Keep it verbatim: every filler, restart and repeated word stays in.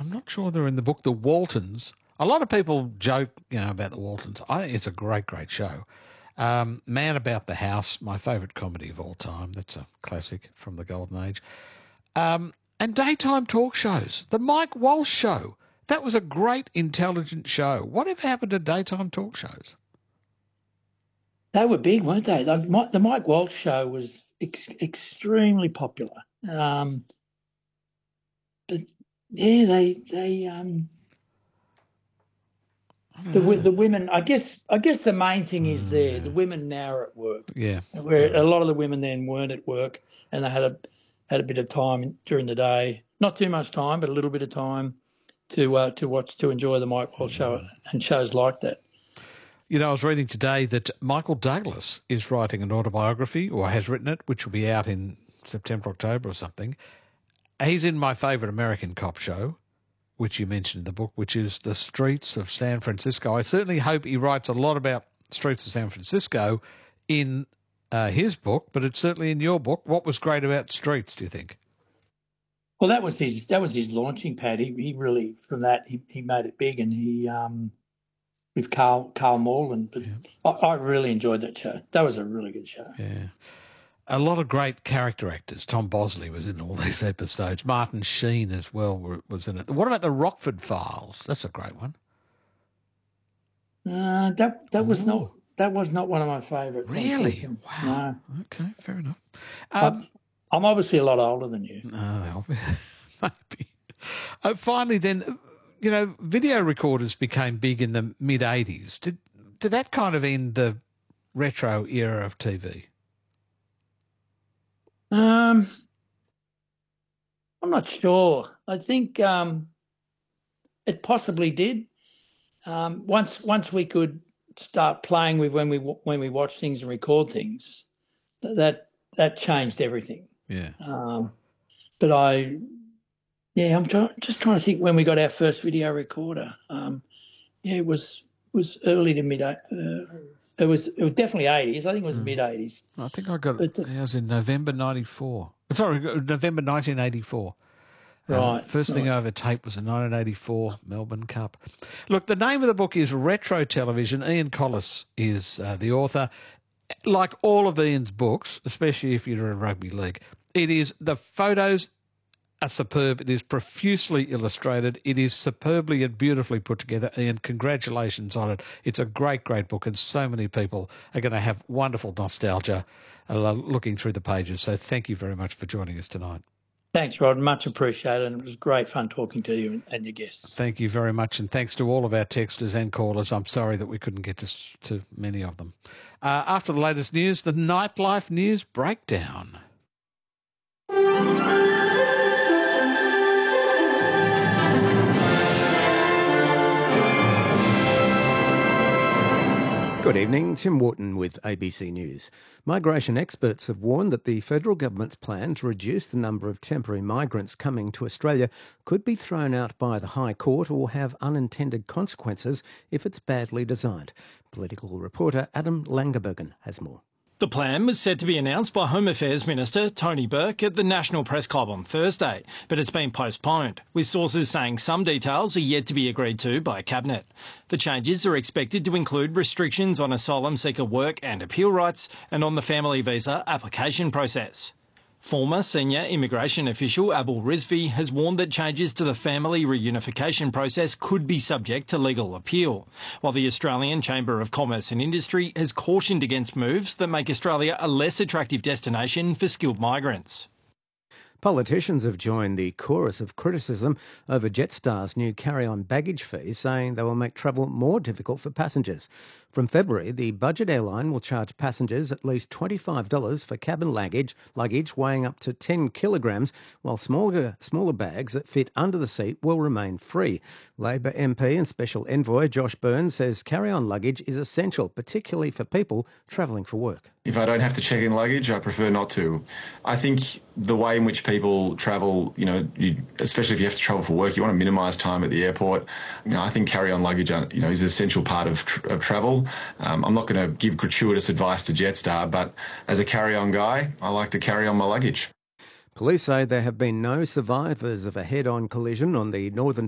I'm not sure they're in the book, The Waltons. A lot of people joke, you know, about The Waltons. I think it's a great, great show. Um, Man About the House, my favourite comedy of all time. That's a classic from the golden age. Um, and daytime talk shows. The Mike Walsh Show. That was a great, intelligent show. Whatever happened to daytime talk shows? They were big, weren't they? The, Mi- the Mike Walsh Show was ex- extremely popular. Um, but yeah, they they um, the wi- the women. I guess I guess the main thing is there. The women now are at work. Yeah. Where a lot of the women then weren't at work, and they had a had a bit of time during the day. Not too much time, but a little bit of time to uh, to watch to enjoy the Mike Walsh Show and shows like that. You know, I was reading today that Michael Douglas is writing an autobiography, or has written it, which will be out in September, October or something. He's in my favourite American cop show, which you mentioned in the book, which is The Streets of San Francisco. I certainly hope he writes a lot about Streets of San Francisco in uh, his book, but it's certainly in your book. What was great about Streets, do you think? Well, that was his that was his launching pad. He he really, from that, he, he made it big, and he um with Carl Carl Morland. But Yeah. I, I really enjoyed that show. That was a really good show. Yeah. A lot of great character actors. Tom Bosley was in all these episodes. Martin Sheen as well were, was in it. What about the Rockford Files? That's a great one. Uh, that that was Ooh. not that was not one of my favourites. Really? Wow. No. Okay, fair enough. Um, I'm obviously a lot older than you. No, maybe. Uh, finally, then, you know, video recorders became big in the mid eighties. Did did that kind of end the retro era of T V? Um, I'm not sure. I think um, it possibly did. Um, once once we could start playing with when we when we watch things and record things, that that changed everything. Yeah. Um, but I, yeah, I'm try, just trying to think when we got our first video recorder. Um, yeah, it was was early to mid. Uh, it was it was definitely eighties. I think it was mm. mid eighties. I think I got it. It was in November ninety-four. Sorry, November nineteen eighty-four. Right. Um, first thing right. over tape was the nineteen eighty-four Melbourne Cup. Look, the name of the book is Retro Television. Ian Collis is uh, the author. Like all of Ian's books, especially if you're in rugby league, it is the photos are superb. It is profusely illustrated. It is superbly and beautifully put together. Ian, congratulations on it. It's a great, great book, and so many people are going to have wonderful nostalgia uh, looking through the pages. So thank you very much for joining us tonight. Thanks, Rod. Much appreciated. And it was great fun talking to you and your guests. Thank you very much. And thanks to all of our texters and callers. I'm sorry that we couldn't get to, to many of them. Uh, after the latest news, the Nightlife News Breakdown. Good evening, Tim Wharton with A B C News. Migration experts have warned that the federal government's plan to reduce the number of temporary migrants coming to Australia could be thrown out by the High Court or have unintended consequences if it's badly designed. Political reporter Adam Langerbergen has more. The plan was set to be announced by Home Affairs Minister Tony Burke at the National Press Club on Thursday, but it's been postponed, with sources saying some details are yet to be agreed to by Cabinet. The changes are expected to include restrictions on asylum seeker work and appeal rights and on the family visa application process. Former senior immigration official Abul Rizvi has warned that changes to the family reunification process could be subject to legal appeal, while the Australian Chamber of Commerce and Industry has cautioned against moves that make Australia a less attractive destination for skilled migrants. Politicians have joined the chorus of criticism over Jetstar's new carry-on baggage fees, saying they will make travel more difficult for passengers. From February, the budget airline will charge passengers at least twenty-five dollars for cabin luggage, luggage weighing up to ten kilograms, while smaller, smaller bags that fit under the seat will remain free. Labor M P and Special Envoy Josh Burns says carry-on luggage is essential, particularly for people travelling for work. If I don't have to check in luggage, I prefer not to. I think the way in which people travel, you know, you, especially if you have to travel for work, you want to minimise time at the airport. You know, I think carry-on luggage, you know, is an essential part of, tr- of travel. Um, I'm not going to give gratuitous advice to Jetstar, but as a carry-on guy, I like to carry on my luggage. Police say there have been no survivors of a head-on collision on the northern